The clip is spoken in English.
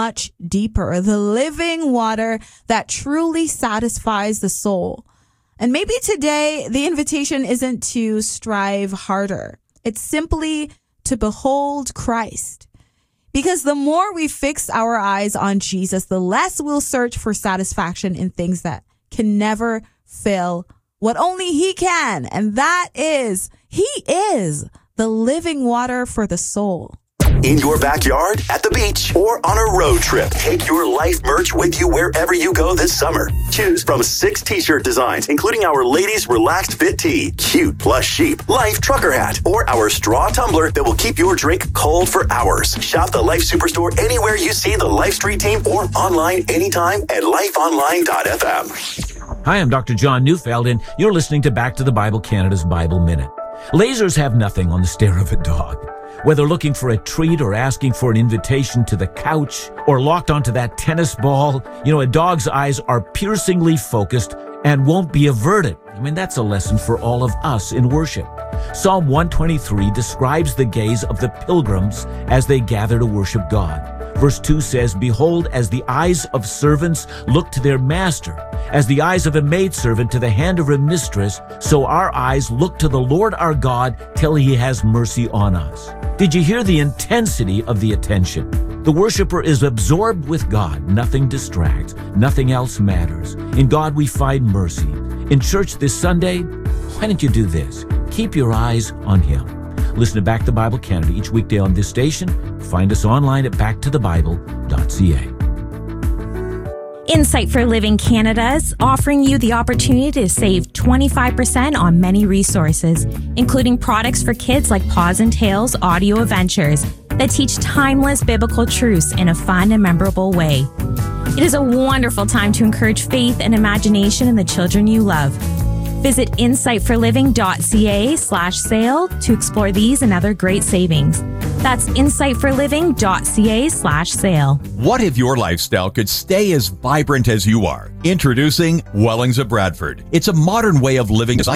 much deeper, the living water that truly satisfies the soul. And maybe today the invitation isn't to strive harder. It's simply to behold Christ. Because the more we fix our eyes on Jesus, the less we'll search for satisfaction in things that can never fill what only He can. And that is, He is the living water for the soul. In your backyard, at the beach, or on a road trip, take your Life merch with you wherever you go this summer. Choose from 6 t-shirt designs, including our ladies' relaxed fit tee, cute plush sheep, Life trucker hat, or our straw tumbler that will keep your drink cold for hours. Shop the Life Superstore anywhere you see the Life Street team or online anytime at lifeonline.fm. Hi, I'm Dr. John Neufeld, and you're listening to Back to the Bible Canada's Bible Minute. Lasers have nothing on the stare of a dog. Whether looking for a treat or asking for an invitation to the couch or locked onto that tennis ball, a dog's eyes are piercingly focused and won't be averted. That's a lesson for all of us in worship. Psalm 123 describes the gaze of the pilgrims as they gather to worship God. Verse 2 says, "Behold, as the eyes of servants look to their master, as the eyes of a maidservant to the hand of her mistress, so our eyes look to the Lord our God till He has mercy on us." Did you hear the intensity of the attention? The worshiper is absorbed with God. Nothing distracts. Nothing else matters. In God we find mercy. In church this Sunday, why don't you do this? Keep your eyes on Him. Listen to Back to the Bible Canada each weekday on this station. Find us online at backtothebible.ca. Insight for Living Canada is offering you the opportunity to save 25% on many resources, including products for kids like Paws and Tails audio adventures that teach timeless biblical truths in a fun and memorable way. It is a wonderful time to encourage faith and imagination in the children you love. Visit insightforliving.ca/sale to explore these and other great savings. That's insightforliving.ca/sale. What if your lifestyle could stay as vibrant as you are? Introducing Wellings of Bradford. It's a modern way of living